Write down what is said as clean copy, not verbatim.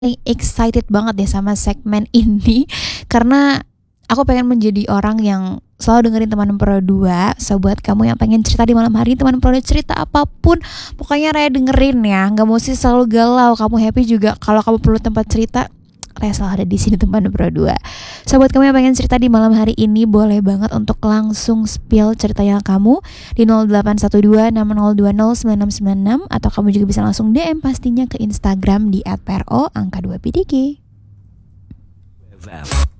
excited banget deh sama segmen ini karena aku pengen menjadi orang yang selalu dengerin Teman Pro 2. So buat kamu yang pengen cerita di malam hari, Teman Pro 2 cerita apapun, pokoknya Raya dengerin ya. Gak mesti selalu galau, kamu happy juga. Kalau kamu perlu tempat cerita, Raya selalu ada di sini Teman Pro 2. So buat kamu yang pengen cerita di malam hari ini, boleh banget untuk langsung spill ceritanya kamu di 0812-6020-9696, atau kamu juga bisa langsung DM pastinya ke Instagram di @pro_2pdg.